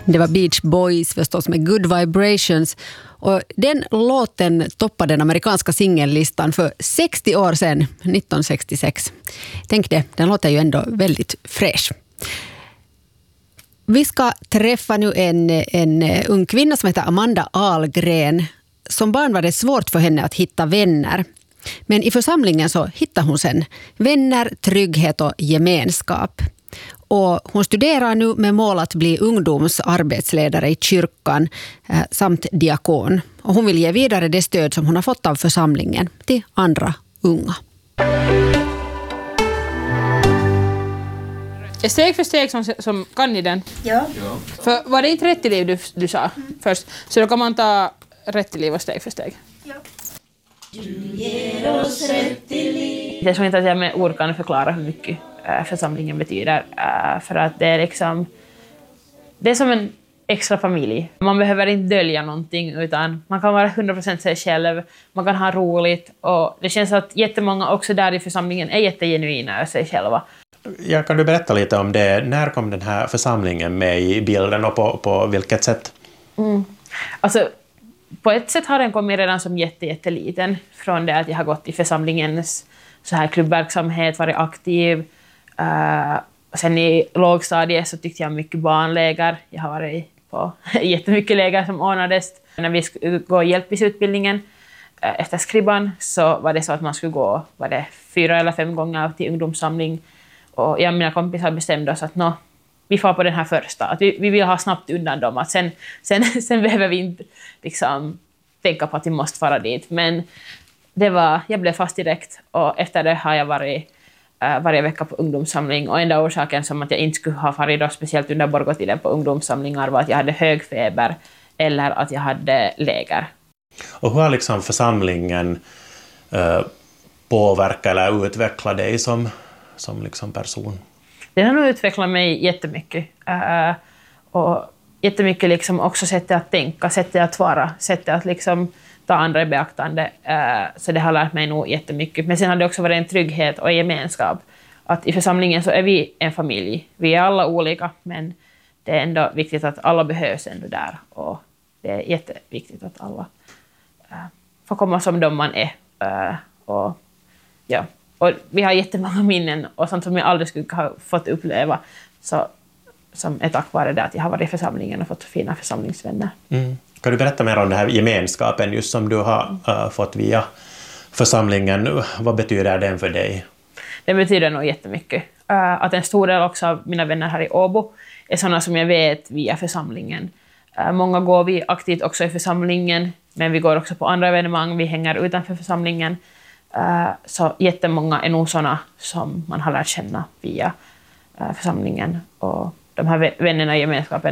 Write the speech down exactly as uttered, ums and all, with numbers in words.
Det var Beach Boys förstås med Good Vibrations. Och den låten toppade den amerikanska singellistan för sextio år sedan, nittonhundrasextiosex. Tänk det, den låter ju ändå väldigt fräsch. Vi ska träffa nu en, en ung kvinna som heter Amanda Ahlgren. Som barn var det svårt för henne att hitta vänner. Men i församlingen så hittade hon sen vänner, trygghet och gemenskap. Och hon studerar nu med mål att bli ungdomsarbetsledare i kyrkan eh, samt diakon. Och hon vill ge vidare det stöd som hon har fått av församlingen till andra unga. Steg för steg som, som kan ni den? Ja. För var det inte rätt i liv du, du sa mm. först? Så då kan man ta rätt i liv och steg för steg. Ja. Du ger oss rätt i liv. Jag tror inte att jag med ord kan förklara hur mycket äh, församlingen betyder. Äh, för att det är liksom... Det är som en extra familj. Man behöver inte dölja någonting utan man kan vara hundra procent sig själv. Man kan ha roligt. Och det känns att jättemånga också där i församlingen är jättegenuina sig själva. Ja, kan du berätta lite om det? När kom den här församlingen med i bilden och på, på vilket sätt? Mm. Alltså, på ett sätt har den kommit redan som jätte, jätteliten. Från det att jag har gått i församlingens så här klubbverksamhet, varit aktiv. Uh, sen i lågstadiet så tyckte jag mycket barnläger. Jag har varit på jättemycket läger som ordnades. När vi skulle gå hjälpmisutbildningen uh, efter skriban så var det så att man skulle gå var det fyra eller fem gånger till ungdomssamling. Och jag och mina kompisar bestämde oss att no, vi får på den här första. Att vi, vi vill ha snabbt undan dem. Att sen, sen, sen behöver vi inte liksom, tänka på att vi måste fara dit. Men det var, jag blev fast direkt. Och efter det har jag varit uh, varje vecka på ungdomssamling. Och enda orsaken som att jag inte skulle ha farit då, speciellt under borgotiden på ungdomssamlingar var att jag hade hög feber. Eller att jag hade läger. Och hur har liksom församlingen uh, påverkat eller utvecklat dig som... som liksom person? Det har nog utvecklat mig jättemycket. Uh, och jättemycket liksom också sättet att tänka, sättet att vara, sättet att liksom ta andra i beaktande. Uh, så det har lärt mig nog jättemycket. Men sen har det också varit en trygghet och gemenskap. Att i församlingen så är vi en familj. Vi är alla olika, men det är ändå viktigt att alla behövs ändå där. Och det är jätteviktigt att alla uh, får komma som de man är. Uh, och ja... Och vi har jättemånga minnen och sånt som jag aldrig skulle ha fått uppleva. Så, som är tack vare det att jag har varit i församlingen och fått fina församlingsvänner. Mm. Kan du berätta mer om den här gemenskapen just som du har uh, fått via församlingen? Vad betyder den för dig? Det betyder nog jättemycket. Uh, att en stor del också av mina vänner här i Åbo är sådana som jag vet via församlingen. Uh, många går vi aktivt också i församlingen, men vi går också på andra evenemang. Vi hänger utanför församlingen. Uh, så jättemånga är nog sådana som man har lärt känna via uh, församlingen och de här vännerna i gemenskapen